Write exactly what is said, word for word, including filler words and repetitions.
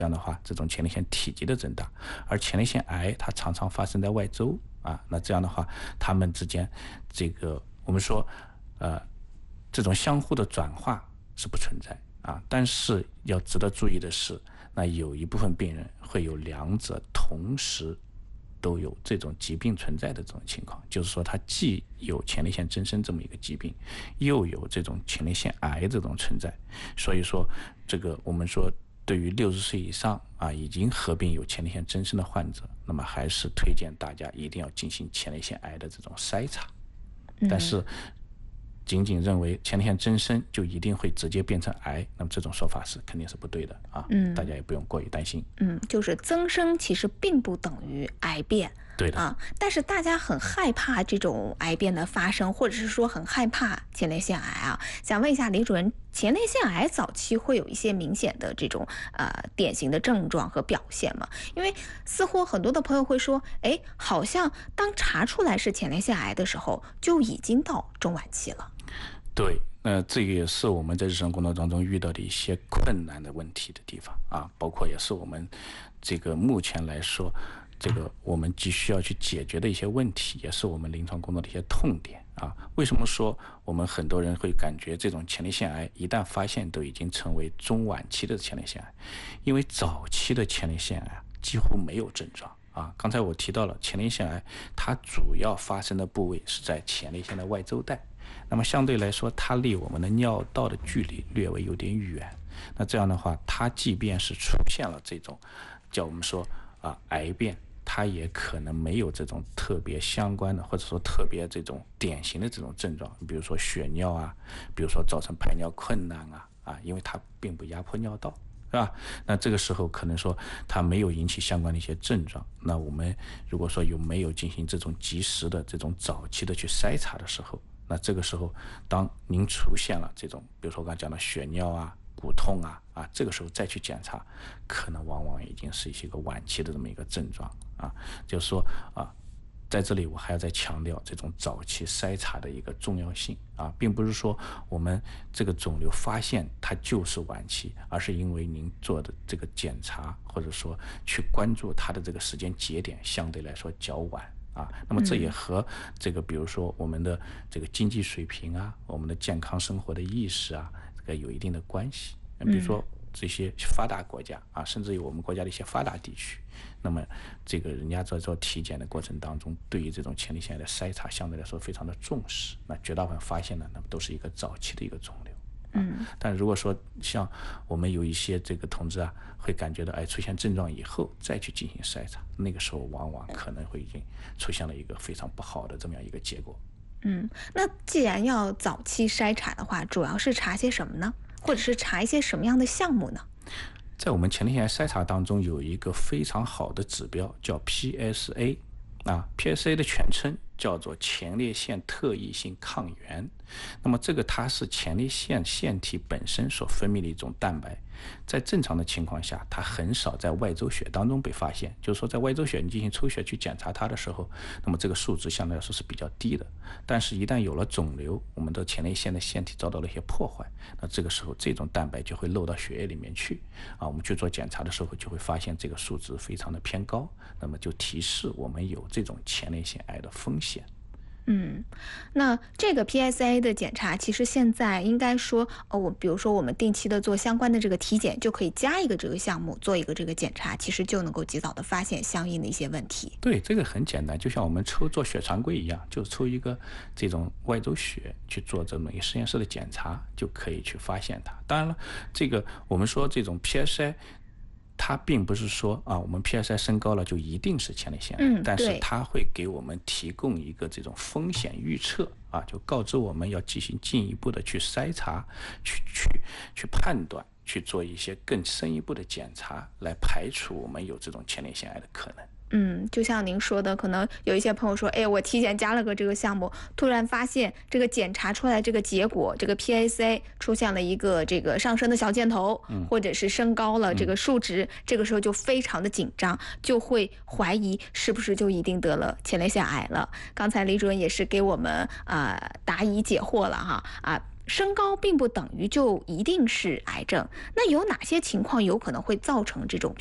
这样的话，这种前列腺体积的增大，而前列腺癌它常常发生在外周啊，那这样的话，它们之间这个我们说，呃，这种相互的转化是不存在啊。但是要值得注意的是，那有一部分病人会有两者同时都有这种疾病存在的这种情况，就是说他既有前列腺增生这么一个疾病，又有这种前列腺癌这种存在。所以说，这个我们说对于六十岁以上啊已经合并有前列腺增生的患者，那么还是推荐大家一定要进行前列腺癌的这种筛查。但是仅仅认为前列腺增生就一定会直接变成癌，那么这种说法是肯定是不对的啊，嗯，大家也不用过于担心。 嗯，就是增生其实并不等于癌变。 对的啊，但是大家很害怕这种癌变的发生，或者是说很害怕前列腺癌啊。想问一下李主任，前列腺癌早期会有一些明显的这种呃典型的症状和表现吗？因为似乎很多的朋友会说，哎，好像当查出来是前列腺癌的时候，就已经到中晚期了。 对，那这个也是我们在日常工作当中遇到的一些困难的问题的地方啊，包括也是我们这个目前来说。这个我们急需要去解决的一些问题，也是我们临床工作的一些痛点啊。为什么说我们很多人会感觉这种前列腺癌一旦发现都已经成为中晚期的前列腺癌？因为早期的前列腺癌几乎没有症状啊。刚才我提到了前列腺癌，它主要发生的部位是在前列腺的外周带，那么相对来说，它离我们的尿道的距离略微有点远。那这样的话，它即便是出现了这种叫我们说啊癌变，它也可能没有这种特别相关的，或者说特别这种典型的这种症状，比如说血尿啊，比如说造成排尿困难啊，啊，因为它并不压迫尿道，是吧？那这个时候可能说它没有引起相关的一些症状，那我们如果说有没有进行这种及时的这种早期的去筛查的时候，那这个时候当您出现了这种，比如说我刚才讲的血尿啊、骨痛啊啊，这个时候再去检查，可能往往已经是一些个晚期的这么一个症状啊。就是说啊，在这里我还要再强调这种早期筛查的一个重要性啊，并不是说我们这个肿瘤发现它就是晚期，而是因为您做的这个检查或者说去关注它的这个时间节点相对来说较晚。啊，那么这也和这个，比如说我们的这个经济水平啊，我们的健康生活的意识啊，这个有一定的关系。比如说这些发达国家啊，甚至于我们国家的一些发达地区，那么这个人家在做体检的过程当中，对于这种前列腺癌的筛查相对来说非常的重视。那绝大部分发现呢，那么都是一个早期的一个肿瘤。嗯，但如果说像我们有一些这个同志啊，会感觉到哎出现症状以后再去进行筛查，那个时候往往可能会已经出现了一个非常不好的这么样一个结果。 嗯，那既然要早期筛查的话，主要是查些什么呢？或者是查一些什么样的项目呢？ 在我们前列腺癌筛查当中有一个非常好的指标叫 P S A 啊 ，P S A 的全称叫做前列腺特异性抗原。那么这个它是前列腺腺体本身所分泌的一种蛋白，在正常的情况下，它很少在外周血当中被发现。就是说，在外周血你进行抽血去检查它的时候，那么这个数值相对来说是比较低的。但是，一旦有了肿瘤，我们的前列腺的腺体遭到了一些破坏，那这个时候这种蛋白就会漏到血液里面去啊。我们去做检查的时候，就会发现这个数值非常的偏高，那么就提示我们有这种前列腺癌的风险。 嗯，那这个 P S A 的检查，其实现在应该说，呃，我比如说我们定期的做相关的这个体检，就可以加一个这个项目，做一个这个检查，其实就能够及早的发现相应的一些问题。 对，这个很简单，就像我们抽做血常规一样，就抽一个这种外周血去做这么一个实验室的检查，就可以去发现它。当然了，这个我们说这种 P S A。它并不是说啊，我们 P S A 升高了就一定是前列腺癌， 嗯， 但是它会给我们提供一个这种风险预测啊，就告知我们要进行进一步的去筛查、去去去判断、去做一些更深一步的检查，来排除我们有这种前列腺癌的可能。 嗯，就像您说的，可能有一些朋友说，哎，我体检加了个这个项目，突然发现这个检查出来这个结果，这个 P S A 出现了一个这个上升的小箭头，嗯、或者是升高了这个数值，嗯、这个时候就非常的紧张，就会怀疑是不是就一定得了前列腺癌了。刚才李主任也是给我们啊、呃、答疑解惑了哈啊。 身高并不等于就一定是癌症。那有哪些情况有可能会造成这种